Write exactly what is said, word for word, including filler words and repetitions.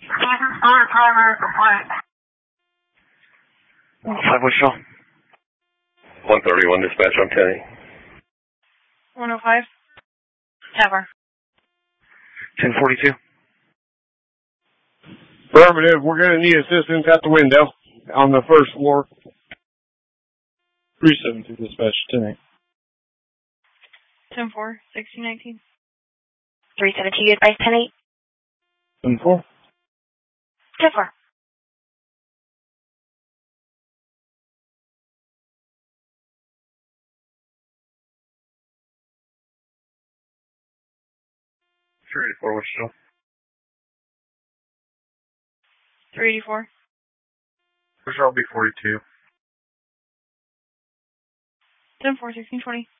Five Wichita. one thirty-one dispatch, I'm ten. one oh five. Tower. ten forty-two. Affirmative, we're going to need assistance at the window on the first floor. three seven two dispatch, ten eight. ten four, sixteen nineteen. three seven two, you advise ten eight. ten four. ten four. three eighty-four, Wichita. three eighty-four. Wichita will be forty-two. ten four, sixteen twenty.